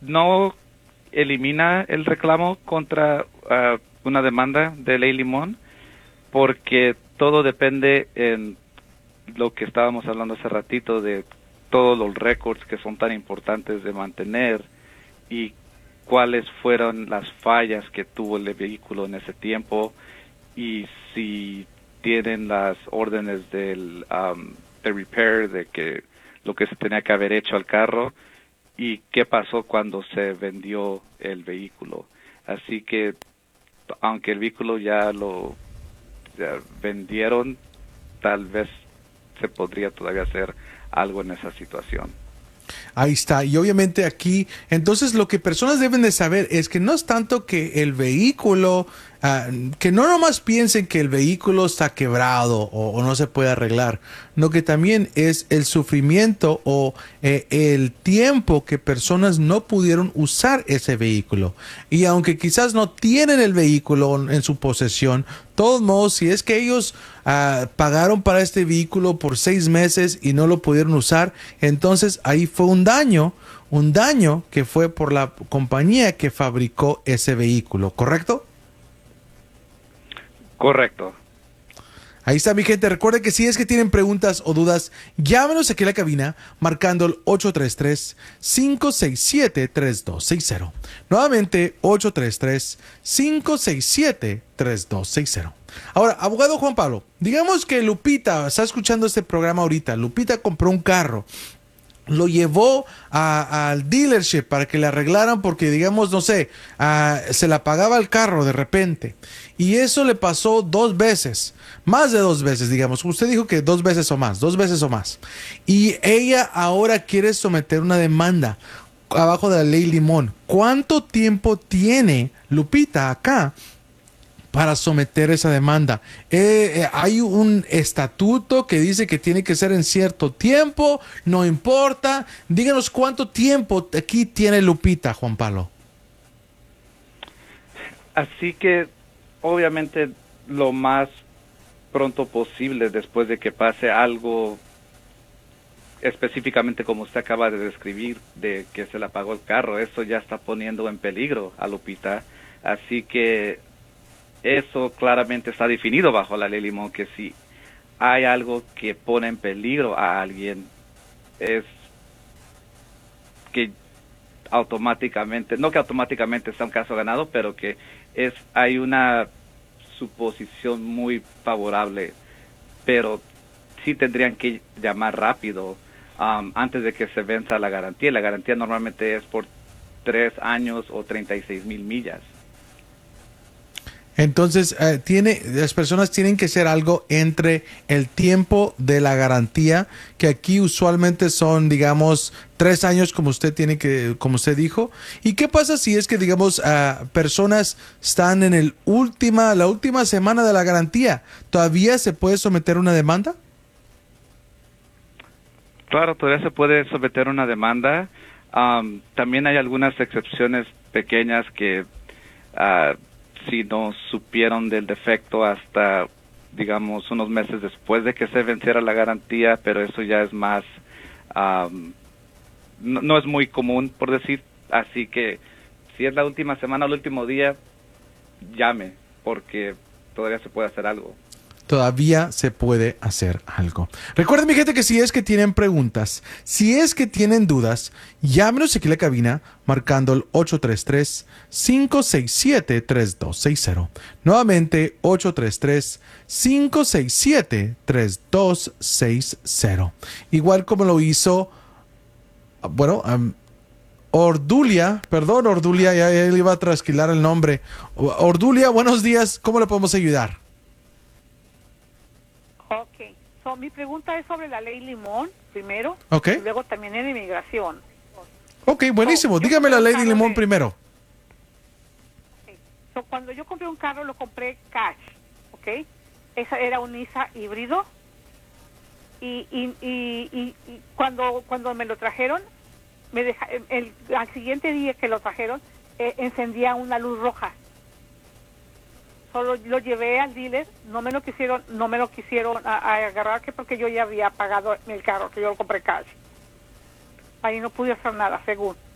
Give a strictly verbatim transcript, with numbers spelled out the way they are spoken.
no elimina el reclamo contra uh, una demanda de ley limón, porque todo depende en lo que estábamos hablando hace ratito de todos los récords que son tan importantes de mantener y cuáles fueron las fallas que tuvo el vehículo en ese tiempo y si tienen las órdenes del um, de repair, de que lo que se tenía que haber hecho al carro y qué pasó cuando se vendió el vehículo. Así que aunque el vehículo ya lo ya vendieron, tal vez se podría todavía hacer algo en esa situación. Ahí está. Y obviamente aquí, entonces lo que personas deben de saber es que no es tanto que el vehículo, uh, que no nomás piensen que el vehículo está quebrado o, o no se puede arreglar, no, que también es el sufrimiento o eh, el tiempo que personas no pudieron usar ese vehículo. Y aunque quizás no tienen el vehículo en su posesión, de todos modos, si es que ellos uh, pagaron para este vehículo por seis meses y no lo pudieron usar, entonces ahí fue un daño, un daño que fue por la compañía que fabricó ese vehículo, ¿correcto? Correcto. Ahí está, mi gente. Recuerden que si es que tienen preguntas o dudas, llámenos aquí a la cabina marcando el ocho tres tres, cinco seis siete, tres dos seis cero. Nuevamente, ocho tres tres, cinco seis siete, tres dos seis cero. Ahora, abogado Juan Pablo, digamos que Lupita está escuchando este programa ahorita. Lupita compró un carro, lo llevó a, al dealership para que le arreglaran porque, digamos, no sé, uh, se la pagaba el carro de repente. Y eso le pasó dos veces, más de dos veces, digamos. Usted dijo que dos veces o más, dos veces o más. Y ella ahora quiere someter una demanda abajo de la ley Limón. ¿Cuánto tiempo tiene Lupita acá para someter esa demanda? Eh, eh, hay un estatuto que dice que tiene que ser en cierto tiempo, no importa. Díganos cuánto tiempo aquí tiene Lupita, Juan Pablo. Así que, obviamente, lo más pronto posible después de que pase algo específicamente como usted acaba de describir, de que se le apagó el carro, eso ya está poniendo en peligro a Lupita. Así que eso claramente está definido bajo la ley Limón, que si hay algo que pone en peligro a alguien, es que automáticamente, no que automáticamente sea un caso ganado, pero que es hay una suposición muy favorable, pero sí tendrían que llamar rápido um, antes de que se venza la garantía. La garantía normalmente es por tres años o treinta y seis mil millas. Entonces, eh, tiene, las personas tienen que hacer algo entre el tiempo de la garantía, que aquí usualmente son, digamos, tres años, como usted tiene que, como usted dijo. ¿Y qué pasa si es que, digamos, uh, personas están en el última, la última semana de la garantía? ¿Todavía se puede someter una demanda? Claro, todavía se puede someter una demanda. Um, también hay algunas excepciones pequeñas que uh, si no supieron del defecto hasta, digamos, unos meses después de que se venciera la garantía, pero eso ya es más, um, no, no es muy común, por decir. Así que si es la última semana o el último día, llame, porque todavía se puede hacer algo. Todavía se puede hacer algo. Recuerden, mi gente, que si es que tienen preguntas, si es que tienen dudas, llámenos aquí a la cabina marcando el ocho tres tres, cinco seis siete, tres dos seis cero. Nuevamente, ocho tres tres, cinco seis siete, tres dos seis cero. Igual como lo hizo, bueno, um, Ordulia, perdón, Ordulia, ya, ya le iba a trasquilar el nombre. Ordulia, buenos días, ¿cómo le podemos ayudar? Ok, so, mi pregunta es sobre la ley Limón, primero, okay. Y luego también en inmigración. Ok, buenísimo. So, dígame la ley de Limón de... primero. Okay. So, cuando yo compré un carro, lo compré cash, ¿ok? Esa era un Nissan híbrido. Y, y, y, y, y cuando cuando me lo trajeron, me deja, el, al siguiente día que lo trajeron, eh, encendía una luz roja. Solo lo llevé al dealer, no me lo quisieron, no me lo quisieron a, a agarrar, que porque yo ya había pagado el carro, que yo lo compré cash. Ahí no pude hacer nada, según.